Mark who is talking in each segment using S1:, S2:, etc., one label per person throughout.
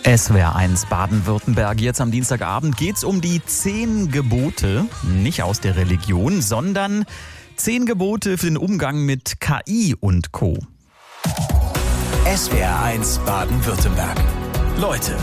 S1: SWR1 Baden-Württemberg. Jetzt am Dienstagabend geht's um die 10 Gebote, nicht aus der Religion, sondern 10 Gebote für den Umgang mit KI und Co.
S2: SWR1 Baden-Württemberg. Leute.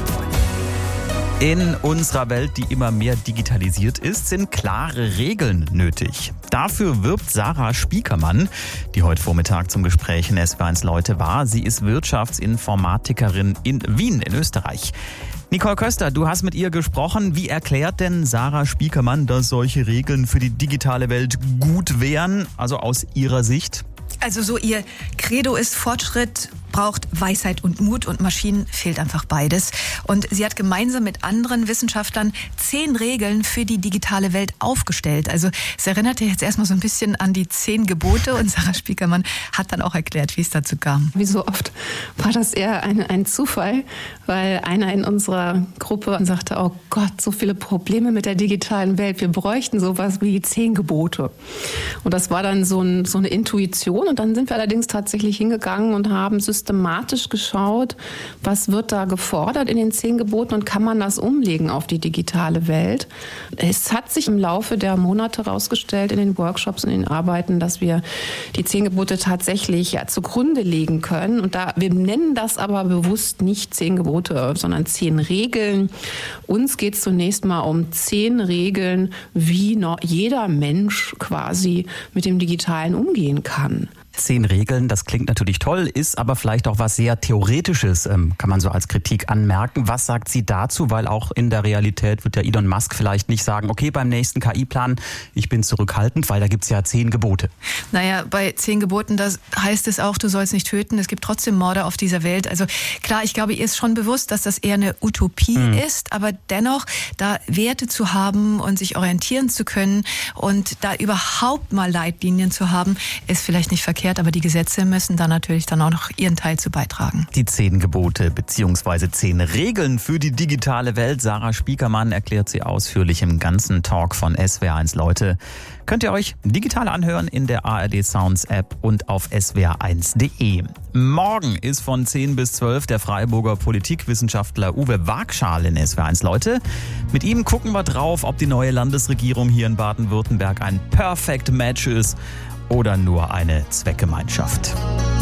S1: In unserer Welt, die immer mehr digitalisiert ist, sind klare Regeln nötig. Dafür wirbt Sarah Spiekermann, die heute Vormittag zum Gespräch in SWR1 Leute war. Sie ist Wirtschaftsinformatikerin in Wien in Österreich. Nicole Köster, du hast mit ihr gesprochen. Wie erklärt denn Sarah Spiekermann, dass solche Regeln für die digitale Welt gut wären, also aus ihrer Sicht?
S3: Also so ihr Credo ist, Fortschritt braucht Weisheit und Mut und Maschinen fehlt einfach beides. Und sie hat gemeinsam mit anderen Wissenschaftlern 10 Regeln für die digitale Welt aufgestellt. Also es erinnert jetzt erstmal so ein bisschen an die 10 Gebote und Sarah Spiekermann hat dann auch erklärt, wie es dazu kam.
S4: Wie so oft war das eher ein Zufall, weil einer in unserer Gruppe sagte, oh Gott, so viele Probleme mit der digitalen Welt, wir bräuchten sowas wie die 10 Gebote. Und das war dann so eine Intuition und dann sind wir allerdings tatsächlich hingegangen und haben systematisch geschaut, was wird da gefordert in den 10 Geboten und kann man das umlegen auf die digitale Welt. Es hat sich im Laufe der Monate herausgestellt in den Workshops und in den Arbeiten, dass wir die 10 Gebote tatsächlich zugrunde legen können. Und wir nennen das aber bewusst nicht 10 Gebote, sondern 10 Regeln. Uns geht es zunächst mal um 10 Regeln, wie jeder Mensch quasi mit dem Digitalen umgehen kann.
S1: 10 Regeln, das klingt natürlich toll, ist aber vielleicht auch was sehr Theoretisches, kann man so als Kritik anmerken. Was sagt sie dazu? Weil auch in der Realität wird ja Elon Musk vielleicht nicht sagen, okay, beim nächsten KI-Plan, ich bin zurückhaltend, weil da gibt's ja 10 Gebote.
S3: Naja, bei 10 Geboten, das heißt es auch, du sollst nicht töten, es gibt trotzdem Morde auf dieser Welt. Also klar, ich glaube, ihr ist schon bewusst, dass das eher eine Utopie ist, aber dennoch, da Werte zu haben und sich orientieren zu können und da überhaupt mal Leitlinien zu haben, ist vielleicht nicht verkehrt. Aber die Gesetze müssen dann natürlich dann auch noch ihren Teil zu beitragen.
S1: Die 10 Gebote bzw. 10 Regeln für die digitale Welt. Sarah Spiekermann erklärt sie ausführlich im ganzen Talk von SWR1 Leute. Könnt ihr euch digital anhören in der ARD Sounds App und auf swr1.de. Morgen ist von 10 bis 12 der Freiburger Politikwissenschaftler Uwe Wagschal in SWR1 Leute. Mit ihm gucken wir drauf, ob die neue Landesregierung hier in Baden-Württemberg ein Perfect Match ist oder nur eine Zweckgemeinschaft.